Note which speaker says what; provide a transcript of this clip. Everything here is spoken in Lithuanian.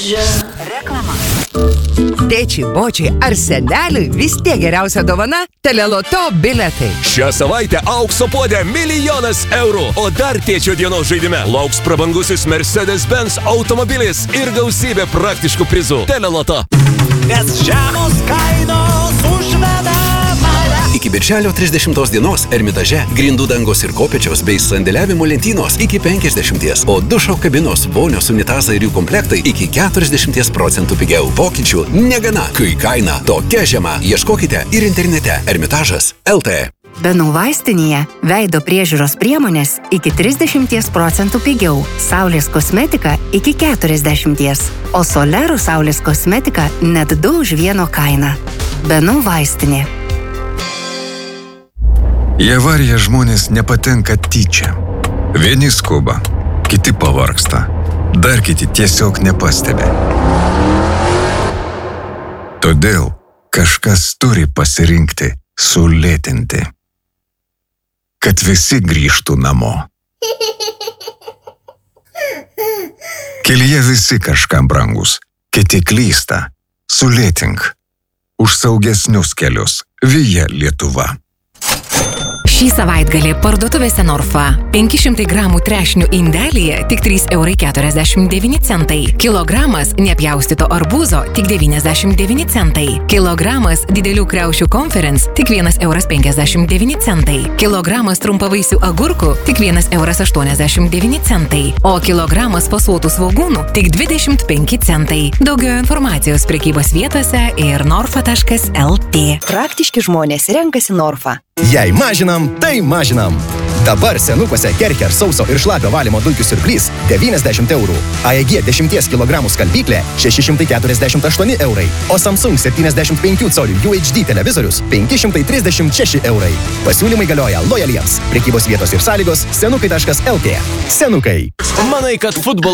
Speaker 1: Reklama.
Speaker 2: Tėčiai, bočiai ar seneliui vis tiek geriausia dovana – Teleloto biletai.
Speaker 3: Šią savaitę aukso puodė 1 000 000 eurų, o dar tėčio dienos žaidime lauks prabangusis Mercedes-Benz automobilis ir gausybė praktiškų prizų. Teleloto.
Speaker 4: Nes žemos kainos užveda mane.
Speaker 5: Iki birželio 30 dienos Ermitaže grindų dangos ir kopėčios bei sandėliavimo lentynos iki 50%, o dušo kabinos, vonios, unitazai ir jų komplektai iki 40% pigiau. Pokyčių negana, kai kaina tokia žema. Ieškokite ir internete Ermitažas LT.
Speaker 6: Benų vaistinėje veido priežiūros priemonės iki 30% pigiau, Saulės kosmetika iki 40%, o Solero Saulės kosmetika net 2 už 1 kainą. Benų vaistinė.
Speaker 7: Į avariją žmonės nepatenka tyčia. Vieni skuba, kiti pavargsta, dar kiti tiesiog nepastebi. Todėl kažkas turi pasirinkti sulėtinti, kad visi grįžtų namo. Kelyje visi kažkam brangus, kiti klysta. Sulėtink. Už saugesnius kelius. Via Lietuva.
Speaker 1: Šį savaitgalį parduotuvėse Norfa 500 gramų trešnių indelyje tik 3,49 €. Kilogramas nepjaustyto arbūzo tik 99 centai. Kilogramas didelių kriaušių Conference tik 1,59 €. Kilogramas trumpavaisių agurkų tik 1,89 €. O kilogramas fasuotų svogūnų tik 25 centai. Daugiau informacijos prekybos vietose ir norfa.lt.
Speaker 8: Praktiški žmonės renkasi Norfa.
Speaker 9: Jei mažinam, tai mažinam. Dabar Senukuose Kercher sauso ir šlapio valymo dulkių siurblys 90 €. AEG 10 kg skalbyklė 648 €. O Samsung 75 colių UHD televizorius 536 €. Pasiūlymai galioja lojaliems. Prekybos vietos ir sąlygos senukai.lt. Senukai.
Speaker 3: Manai, kad futbolo